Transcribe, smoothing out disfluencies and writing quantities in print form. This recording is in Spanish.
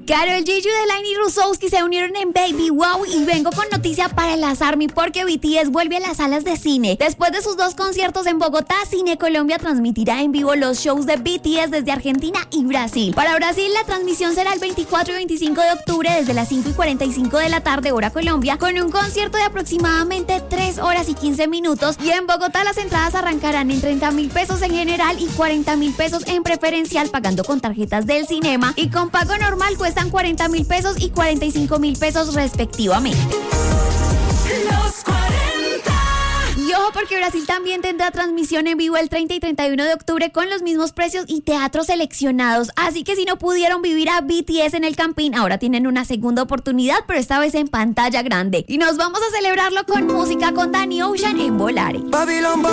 Karol G y Delaney Rusowski se unieron en Baby Wow y vengo con noticia para enlazarme porque BTS vuelve a las salas de cine. Después de sus 2 conciertos en Bogotá, Cine Colombia transmitirá en vivo los shows de BTS desde Argentina y Brasil. Para Brasil, la transmisión será el 24 y 25 de octubre desde las 5:45 de la tarde, hora Colombia, con un concierto de aproximadamente 3 horas y 15 minutos. Y en Bogotá las entradas arrancarán en 30.000 pesos en general y 40.000 pesos en preferencial, pagando con tarjetas del cinema, y con pago normal cuestan 40.000 pesos y 45.000 pesos respectivamente. Los 40. Y ojo, porque Brasil también tendrá transmisión en vivo el 30 y 31 de octubre con los mismos precios y teatros seleccionados. Así que si no pudieron vivir a BTS en el Campín, ahora tienen una segunda oportunidad, pero esta vez en pantalla grande. Y nos vamos a celebrarlo con música con Danny Ocean en Volare.